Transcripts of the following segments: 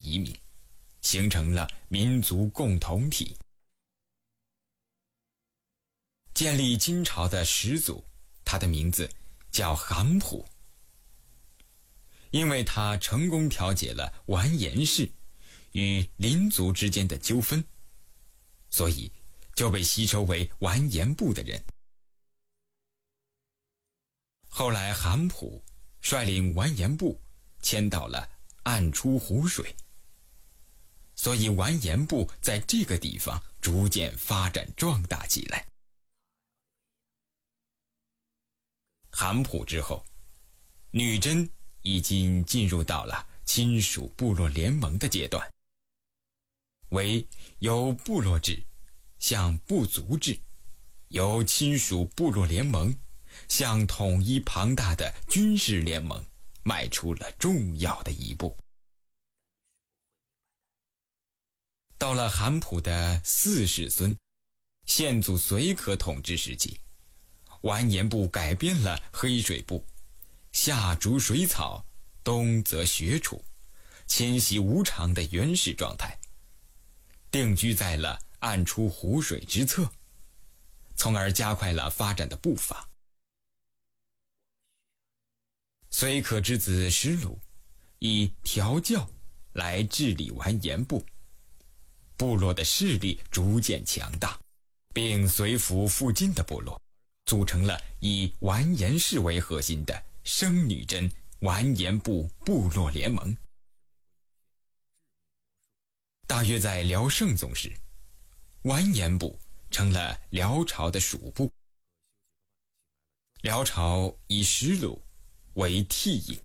移民，形成了民族共同体。建立金朝的始祖，他的名字叫韩普。因为他成功调解了完颜氏与邻族之间的纠纷，所以就被吸收为完颜部的人。后来韩普率领完颜部迁到了暗出湖水，所以完颜部在这个地方逐渐发展壮大起来。韩普之后，女真已经进入到了亲属部落联盟的阶段，为由部落制向部族制，由亲属部落联盟向统一庞大的军事联盟迈出了重要的一步。到了韩普的4世孙宪祖绥可统治时期，完颜部改变了黑水部，夏逐水草，冬则雪楚，迁徙无常的原始状态，定居在了暗出湖水之侧，从而加快了发展的步伐。绥可之子石鲁以调教来治理完颜部，部落的势力逐渐强大，并随服附近的部落，组成了以完颜氏为核心的生女真完颜部部落联盟。大约在辽圣宗时，完颜部成了辽朝的属部。辽朝以石鲁为替尹，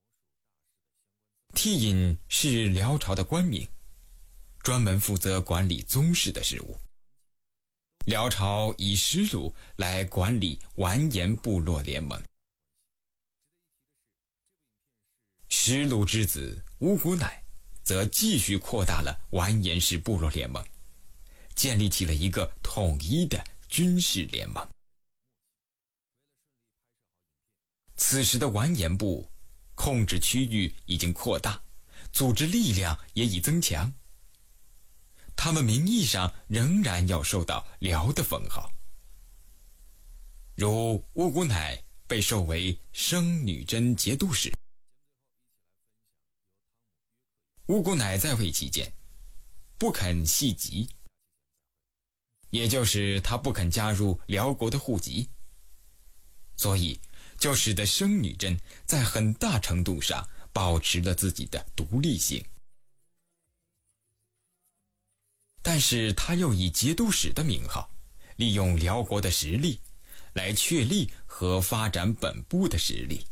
替尹是辽朝的官名，专门负责管理宗室的事务。辽朝以石鲁来管理完颜部落联盟。石鲁之子乌古乃则继续扩大了完颜氏部落联盟，建立起了一个统一的军事联盟。此时的完颜部控制区域已经扩大，组织力量也已增强，他们名义上仍然要受到辽的封号，如乌古乃被授为生女真节度使。乌古乃在位期间不肯系籍，也就是他不肯加入辽国的户籍，所以就使得生女真在很大程度上保持了自己的独立性。但是他又以节度使的名号，利用辽国的实力来确立和发展本部的实力。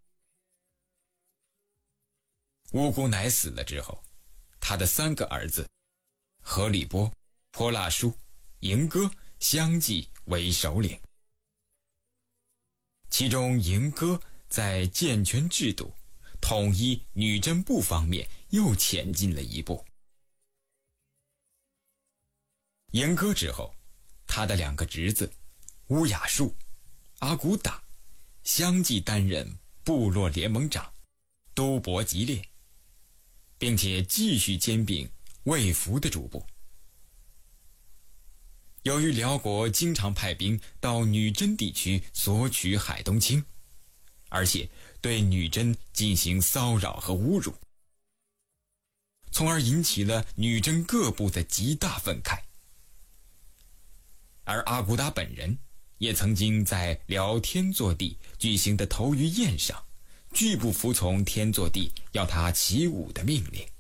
乌古乃死了之后，他的3个儿子何里波、泼剌叔、赢哥相继为首领。其中赢哥在健全制度、统一女真部方面又前进了一步。赢哥之后，他的2个侄子乌雅术、阿骨打相继担任部落联盟长、都伯吉列，并且继续兼并卫服的主簿。由于辽国经常派兵到女真地区索取海东青，而且对女真进行骚扰和侮辱，从而引起了女真各部的极大愤慨。而阿骨打本人也曾经在辽天祚帝举行的投鱼宴上拒不服从天祚帝要他起舞的命令，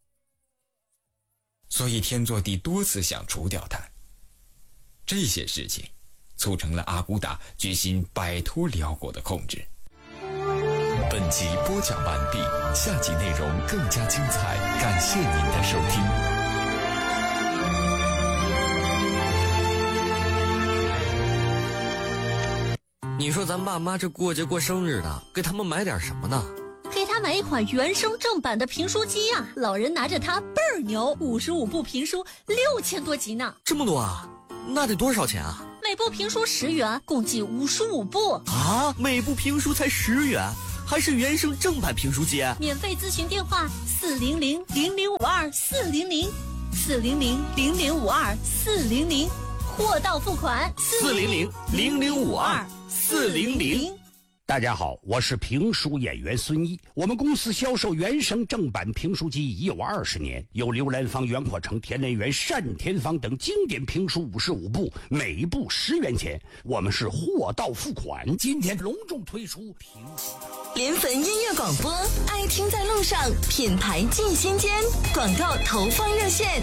所以天祚帝多次想除掉他。这些事情促成了阿骨打决心摆脱辽国的控制。 本集播讲完毕，下集内容更加精彩，感谢您的收听。 你说咱爸妈这过节过生日的，给他们买点什么呢？ 给他买一款原声正版的评书机啊，老人拿着它倍儿牛，55部评书6000多集呢。 这么多啊？那得多少钱啊？ 每部评书10元，共计55部啊！每部评书才10元， 还是原声正版评书机？ 免费咨询电话400-0052-400，400-0052-400，货到付款 400-0052-400。 大家好，我是评书演员孙一。我们公司销售原声正版评书机已有20年，有刘兰芳、袁阔成、田连元、单田芳等经典评书55部，每一部10元钱。我们是货到付款。今天隆重推出评书临汾音乐广播，爱听在路上，品牌进心间。广告投放热线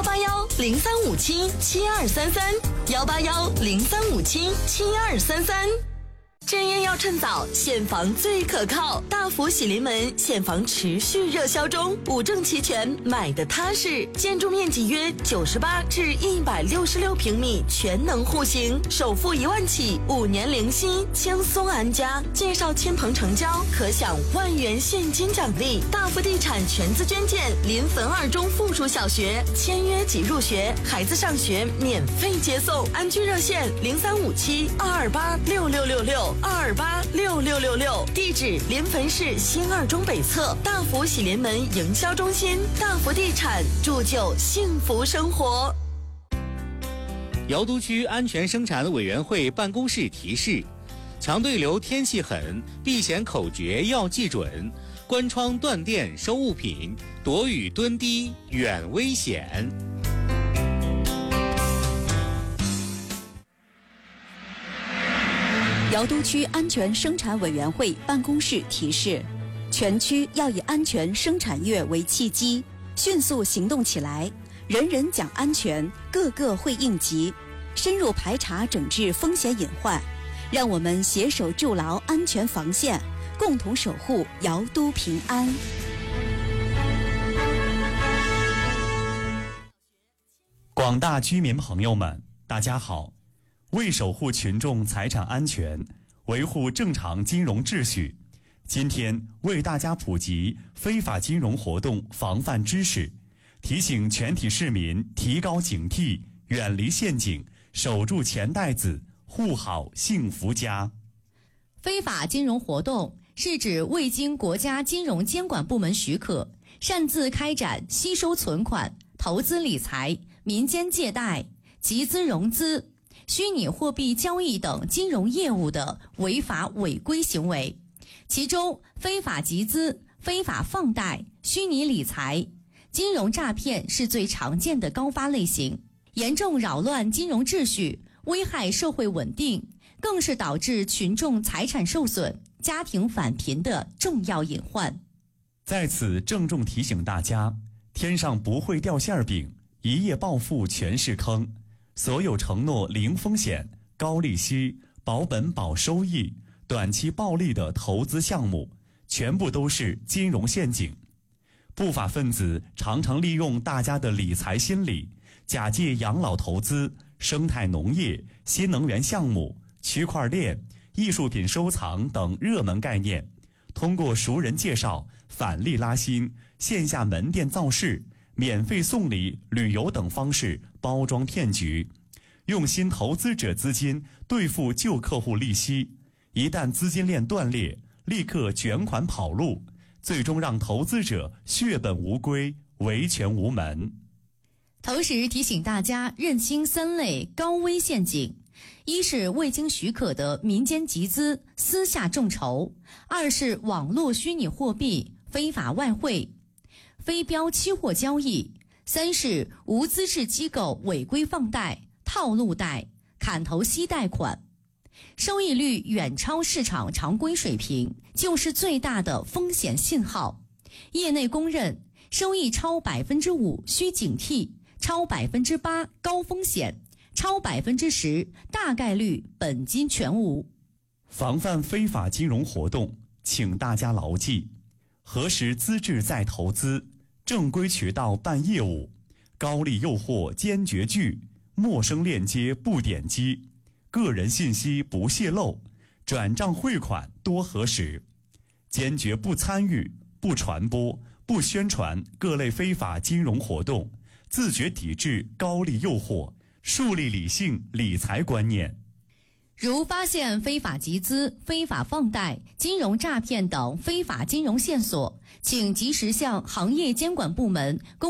：181-0357-7233，181-0357-7233。置业要趁早，现房最可靠。大福喜临门现房持续热销中，5证齐全，买的踏实。建筑面积约98至166平米，全能户型，首付1万起，5年零息，轻松安家。介绍亲朋成交，可享1万元现金奖励。大福地产全资捐建临汾2中附属小学，签约即入学，孩子上学免费接送。安居热线0357-228-6666。228-6666，地址临汾市新2中北侧大福喜临门营销中心。大福地产，铸就幸福生活。 瑶都区安全生产委员会办公室提示：强对流天气狠，避险口诀要记准，关窗断电收物品，躲雨蹲低远危险。 瑶都区安全生产委员会办公室提示：全区要以安全生产月为契机，迅速行动起来，人人讲安全，个个会应急，深入排查整治风险隐患，让我们携手筑牢安全防线，共同守护瑶都平安。 广大居民朋友们，大家好。为守护群众财产安全，维护正常金融秩序，今天为大家普及非法金融活动防范知识，提醒全体市民提高警惕，远离陷阱，守住钱袋子，护好幸福家。 非法金融活动是指未经国家金融监管部门许可，擅自开展吸收存款、投资理财、民间借贷、集资融资、虚拟货币交易等金融业务的违法违规行为，其中非法集资、非法放贷、虚拟理财、金融诈骗是最常见的高发类型，严重扰乱金融秩序，危害社会稳定，更是导致群众财产受损、家庭返贫的重要隐患。 在此郑重提醒大家，天上不会掉馅饼，一夜暴富全是坑。所有承诺零风险、高利息、保本保收益、短期暴利的投资项目，全部都是金融陷阱。不法分子常常利用大家的理财心理，假借养老投资、生态农业、新能源项目、区块链、艺术品收藏等热门概念，通过熟人介绍、返利拉新、线下门店造势、免费送礼、旅游等方式包装骗局，用新投资者资金兑付旧客户利息，一旦资金链断裂，立刻卷款跑路，最终让投资者血本无归，维权无门。 同时提醒大家认清3类高危陷阱：一是未经许可的民间集资、私下众筹；二是网络虚拟货币、非法外汇、非标期货交易；三是无资质机构违规放贷、套路贷、砍头息贷款，收益率远超市场常规水平，就是最大的风险信号。业内公认，收益超 5% 需警惕，超 8% 高风险，超 10% 大概率本金全无。 防范非法金融活动，请大家牢记：核实资质再投资，正规渠道办业务，高利诱惑坚决拒，陌生链接不点击，个人信息不泄露，转账汇款多核实，坚决不参与、不传播、不宣传各类非法金融活动，自觉抵制高利诱惑，树立理性理财观念。 如发现非法集资、非法放贷、金融诈骗等非法金融线索，请及时向行业监管部门